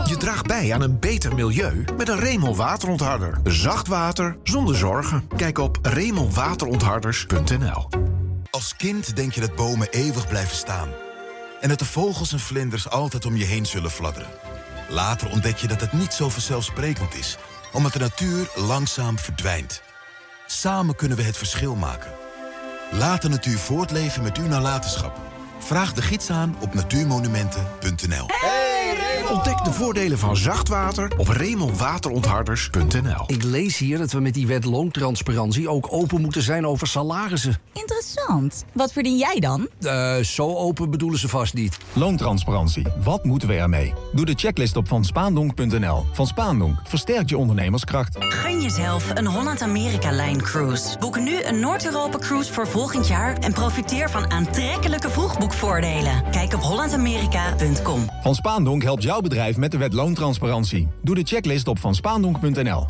Je draagt bij aan een beter milieu met een Remel waterontharder. Zacht water zonder zorgen. Kijk op remelwaterontharders.nl. Als kind denk je dat bomen eeuwig blijven staan. En dat de vogels en vlinders altijd om je heen zullen fladderen. Later ontdek je dat het niet zo vanzelfsprekend is, omdat de natuur langzaam verdwijnt. Samen kunnen we het verschil maken. Laat de natuur voortleven met uw nalatenschap. Vraag de gids aan op natuurmonumenten.nl. Ontdek de voordelen van zacht water op remelwaterontharders.nl. Ik lees hier dat we met die wet loontransparantie ook open moeten zijn over salarissen. Interessant. Wat verdien jij dan? Zo open bedoelen ze vast niet. Loontransparantie. Wat moeten we ermee? Doe de checklist op vanspaandonk.nl. Van Spaandonk versterkt je ondernemerskracht. Gun jezelf een Holland-Amerika-Line-cruise. Boek nu een Noord-Europa-cruise voor volgend jaar en profiteer van aantrekkelijke vroegboekvoordelen. Kijk op hollandamerika.com. Van Spaandonk helpt jouw bedrijf met de wet loontransparantie. Doe de checklist op vanspaandonk.nl.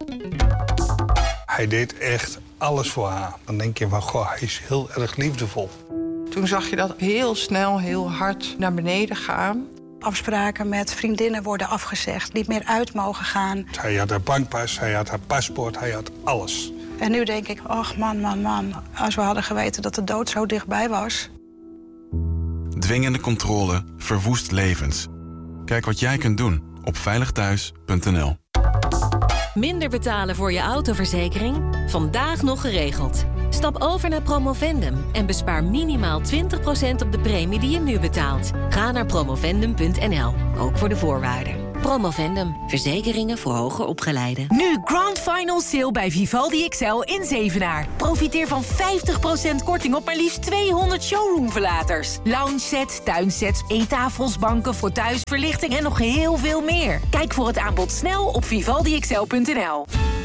Hij deed echt alles voor haar. Dan denk je van, goh, hij is heel erg liefdevol. Toen zag je dat heel snel, heel hard naar beneden gaan. Afspraken met vriendinnen worden afgezegd, niet meer uit mogen gaan. Hij had haar bankpas, hij had haar paspoort, hij had alles. En nu denk ik, ach man, als we hadden geweten dat de dood zo dichtbij was. Dwingende controle verwoest levens. Kijk wat jij kunt doen op veiligthuis.nl. Minder betalen voor je autoverzekering? Vandaag nog geregeld. Stap over naar Promovendum en bespaar minimaal 20% op de premie die je nu betaalt. Ga naar promovendum.nl, ook voor de voorwaarden. Promovendum, verzekeringen voor hoger opgeleiden. Nu Grand Final Sale bij Vivaldi XL in Zevenaar. Profiteer van 50% korting op maar liefst 200 showroomverlaters. Lounge sets, tuinsets, eettafels, banken, fauteuils, verlichting en nog heel veel meer. Kijk voor het aanbod snel op vivaldixl.nl.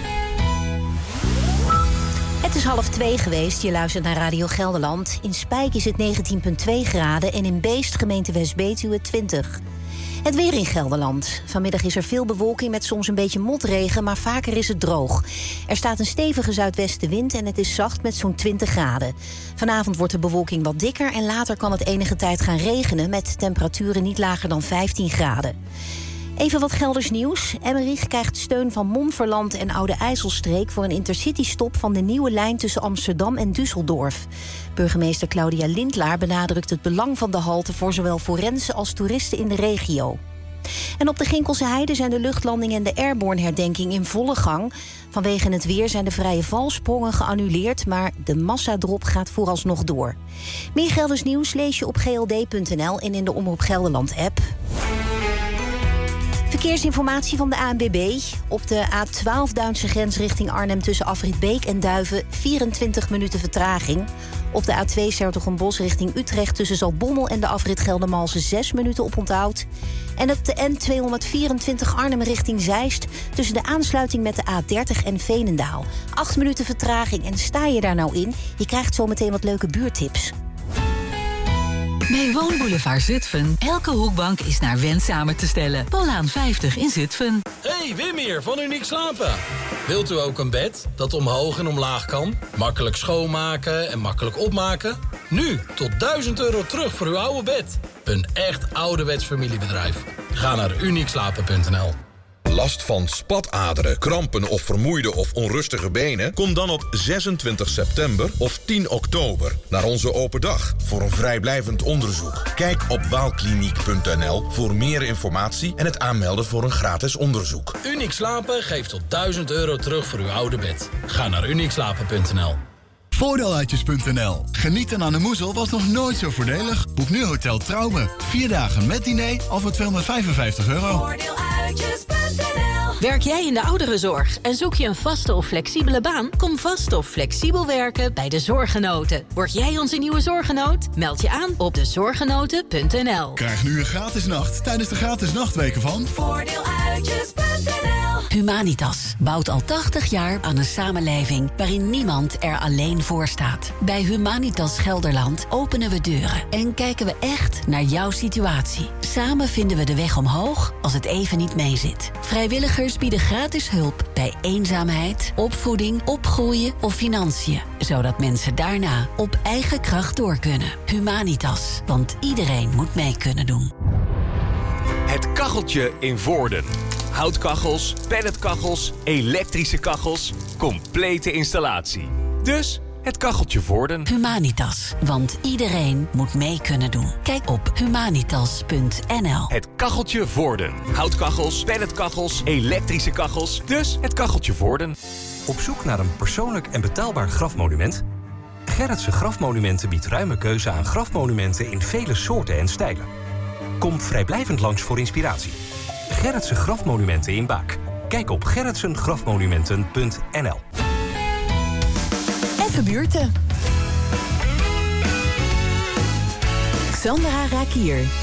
Het is 1:30 geweest, je luistert naar Radio Gelderland. In Spijk is het 19,2 graden en in Beest, gemeente West-Betuwe, 20. Het weer in Gelderland. Vanmiddag is er veel bewolking met soms een beetje motregen, maar vaker is het droog. Er staat een stevige zuidwestenwind en het is zacht met zo'n 20 graden. Vanavond wordt de bewolking wat dikker en later kan het enige tijd gaan regenen met temperaturen niet lager dan 15 graden. Even wat Gelders nieuws. Emmerich krijgt steun van Montferland en Oude IJsselstreek voor een intercity-stop van de nieuwe lijn tussen Amsterdam en Düsseldorf. Burgemeester Claudia Lindlaar benadrukt het belang van de halte voor zowel forensen als toeristen in de regio. En op de Ginkelse Heide zijn de luchtlanding en de airborne-herdenking in volle gang. Vanwege het weer zijn de vrije valsprongen geannuleerd, maar de massadrop gaat vooralsnog door. Meer Gelders nieuws lees je op gld.nl en in de Omroep Gelderland-app. Verkeersinformatie van de ANWB. Op de A12 Duitse grens richting Arnhem tussen Afritbeek en Duiven 24 minuten vertraging. Op de A2 Sertogenbosch richting Utrecht tussen Zaltbommel en de afrit Geldermalsen 6 minuten oponthoud. En op de N224 Arnhem richting Zeist tussen de aansluiting met de A30 en Veenendaal. 8 minuten vertraging en sta je daar nou in? Je krijgt zometeen wat leuke buurttips. Bij Woonboulevard Zutphen. Elke hoekbank is naar wens samen te stellen. Pollaan 50 in Zutphen. Hey, Wim hier van Uniek Slapen. Wilt u ook een bed dat omhoog en omlaag kan? Makkelijk schoonmaken en makkelijk opmaken? Nu tot €1000 terug voor uw oude bed. Een echt ouderwets familiebedrijf. Ga naar uniekslapen.nl. Last van spataderen, krampen of vermoeide of onrustige benen? Kom dan op 26 september of 10 oktober naar onze open dag voor een vrijblijvend onderzoek. Kijk op waalkliniek.nl voor meer informatie en het aanmelden voor een gratis onderzoek. Uniek Slapen geeft tot €1000 terug voor uw oude bed. Ga naar uniekslapen.nl. Voordeeluitjes.nl. Genieten aan de Moezel was nog nooit zo voordelig. Boek nu Hotel Trouwen. 4 dagen met diner al voor €255. Voordeeluitjes.nl. Werk jij in de ouderenzorg en zoek je een vaste of flexibele baan? Kom vast of flexibel werken bij de Zorggenoten. Word jij onze nieuwe zorggenoot? Meld je aan op dezorggenoten.nl. Krijg nu een gratis nacht tijdens de gratis nachtweken van Voordeeluitjes.nl. Humanitas bouwt al 80 jaar aan een samenleving waarin niemand er alleen voor staat. Bij Humanitas Gelderland openen we deuren en kijken we echt naar jouw situatie. Samen vinden we de weg omhoog als het even niet meezit. Vrijwilligers bieden gratis hulp bij eenzaamheid, opvoeding, opgroeien of financiën. Zodat mensen daarna op eigen kracht door kunnen. Humanitas, want iedereen moet mee kunnen doen. Het kan Kacheltje in Voorden. Houtkachels, pelletkachels, elektrische kachels. Complete installatie. Dus het Kacheltje Voorden. Humanitas, want iedereen moet mee kunnen doen. Kijk op humanitas.nl. Het Kacheltje Voorden. Houtkachels, pelletkachels, elektrische kachels. Dus het Kacheltje Voorden. Op zoek naar een persoonlijk en betaalbaar grafmonument? Gerritsen Grafmonumenten biedt ruime keuze aan grafmonumenten in vele soorten en stijlen. Kom vrijblijvend langs voor inspiratie. Gerritsen Grafmonumenten in Baak. Kijk op gerritsengrafmonumenten.nl. Even buurten. Sandra Rakier.